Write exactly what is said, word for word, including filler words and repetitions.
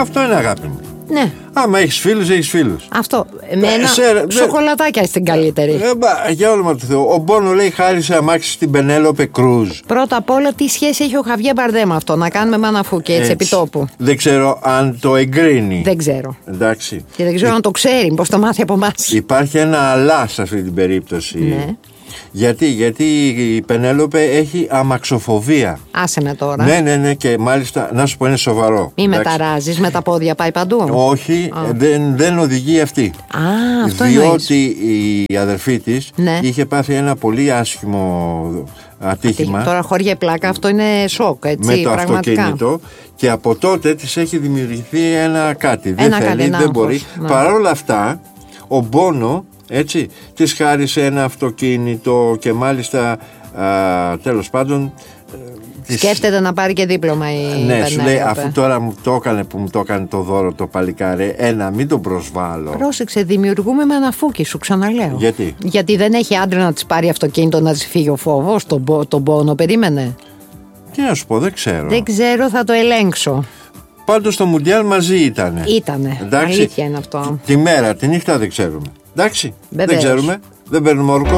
Αυτό είναι αγάπη μου. Ναι. Άμα έχεις φίλους, έχεις φίλους. Αυτό. Με ένα σε, σοκολατάκια είστε καλύτερη. Ε, μπα, για όνομα του Θεού. Ο Μπόνο λέει χάρισε αμάξι στην Πενέλοπε Κρούζ. Πρώτα απ' όλα, τι σχέση έχει ο Χαβιέ Μπαρδέ με αυτό? Να κάνουμε μαναφούκι έτσι, έτσι επιτόπου. Δεν ξέρω αν το εγκρίνει. Δεν ξέρω. Εντάξει. Και δεν ξέρω Υ... αν το ξέρει, πώς το μάθει από εμάς. Υπάρχει ένα αλλά σε αυτή την περίπτωση. Ναι. Γιατί, γιατί η Πενέλοπε έχει αμαξοφοβία. Άσε με τώρα. Ναι, ναι, ναι, και μάλιστα να σου πω είναι σοβαρό. Μη μεταράζεις, με τα πόδια πάει παντού. Όχι, δεν, δεν οδηγεί αυτή. Α, αυτό διότι η αδερφή της ναι. είχε πάθει ένα πολύ άσχημο ατύχημα. Τώρα χωριά πλάκα, αυτό είναι σοκ, έτσι, με το πραγματικά. αυτοκίνητο, και από τότε της έχει δημιουργηθεί ένα κάτι. Δεν ένα θέλει, κάτι, δεν μπορεί. Ναι. Παρ' όλα αυτά, ο Μπόνο, έτσι, της χάρισε ένα αυτοκίνητο και μάλιστα α, τέλος πάντων σκέφτεται της... να πάρει και δίπλωμα η Ναι, Πενέλοπε. σου λέει, αφού τώρα μου το έκανε που μου το έκανε το δώρο το παλικάρι, ένα, μην τον προσβάλλω. Πρόσεξε, δημιουργούμε με αναφούκι, σου ξαναλέω. Γιατί? Γιατί δεν έχει άντρα να της πάρει αυτοκίνητο, να της φύγει ο φόβος, τον, τον πόνο, περίμενε. Τι να σου πω, δεν ξέρω. Δεν ξέρω, θα το ελέγξω. Πάντως στο Μουντιάλ μαζί ήτανε. Ήτανε, εντάξει, αλήθεια είναι αυτό. Τη, τη μέρα, τη νύχτα δεν ξέρουμε. Εντάξει, Βεβαίως. δεν ξέρουμε, δεν παίρνουμε όρκο.